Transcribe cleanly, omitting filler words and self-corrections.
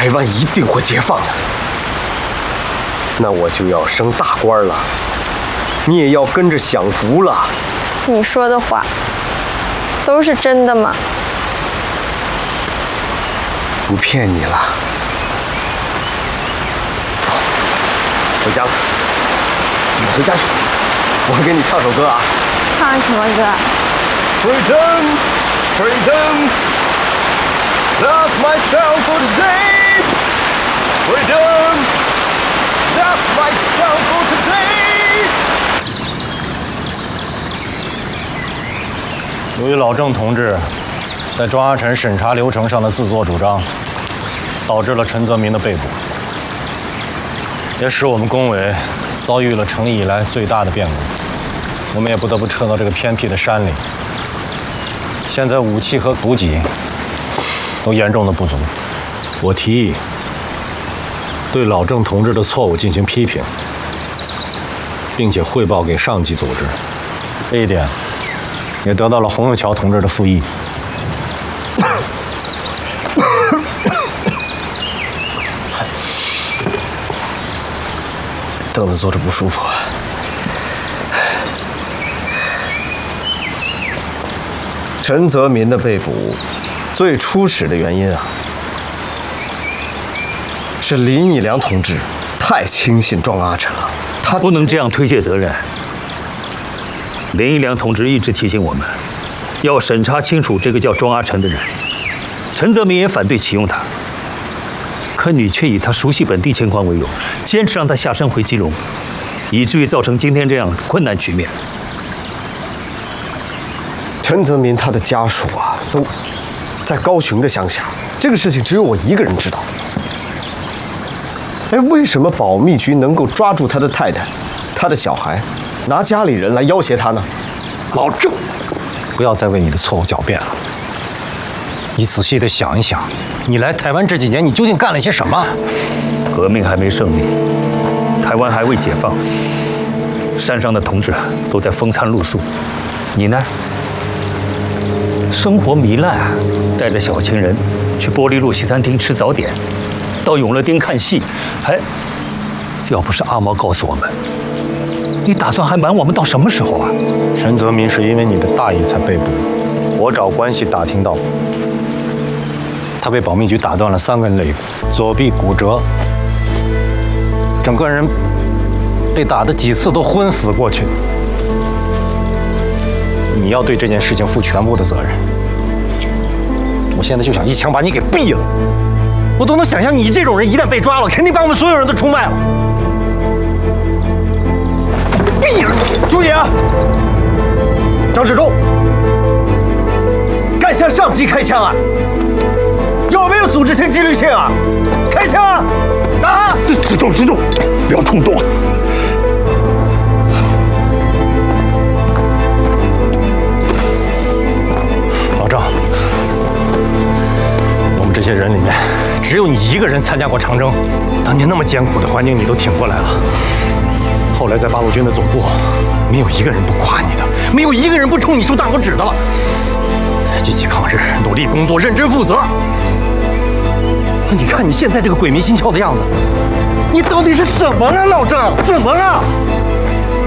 台湾一定会解放的。那我就要升大官了，你也要跟着享福了。 你说的话都是真的吗？ 不骗你了。走，回家了。你回家去，我会给你唱首歌啊。 唱什么歌 ？Freedom, freedom, lost myself for today. Freedom, lost myself for today. 由于老郑同志在庄阿臣审查流程上的自作主张，导致了陈泽民的被捕，也使我们工委遭遇了成立以来最大的变故。我们也不得不撤到这个偏僻的山里。现在武器和补给都严重的不足。我提议对老郑同志的错误进行批评，并且汇报给上级组织。这一点也得到了洪永桥同志的复议。 凳子坐着不舒服。陈泽民的被捕，最初始的原因啊，是林义良同志太轻信庄阿臣了。他不能这样推卸责任。林义良同志一直提醒我们，要审查清楚这个叫庄阿臣的人。陈泽民也反对启用他，可你却以他熟悉本地情况为由，坚持让他下山回基隆，以至于造成今天这样困难局面。 陈泽民他的家属啊，都在高雄的乡下，这个事情只有我一个人知道。哎，为什么保密局能够抓住他的太太、他的小孩，拿家里人来要挟他呢？ 老郑，不要再为你的错误狡辩了。你仔细的想一想，你来台湾这几年，你究竟干了些什么？ 革命还没胜利，台湾还未解放，山上的同志都在风餐露宿，你呢？生活糜烂，带着小情人去玻璃路西餐厅吃早点，到永乐町看戏，要不是阿毛告诉我们，你打算还瞒我们到什么时候啊？ 陈泽民是因为你的大意才被捕，我找关系打听到，他被保密局打断了3根肋骨，左臂骨折，整个人被打的几次都昏死过去。你要对这件事情负全部的责任。我现在就想一枪把你给毙了。我都能想象你这种人一旦被抓了，肯定把我们所有人都出卖了。毙了你！ 注意啊！张志忠，敢向上级开枪啊？有没有组织性、纪律性啊？开枪啊！打！ 志忠，不要冲动啊！ 老郑，我们这些人里面，只有你一个人参加过长征。当年那么艰苦的环境，你都挺过来了。后来在八路军的总部，没有一个人不夸你的，没有一个人不冲你竖大拇指的了。积极抗日，努力工作，认真负责。那你看你现在这个鬼迷心窍的样子，你到底是怎么了，老郑？怎么了？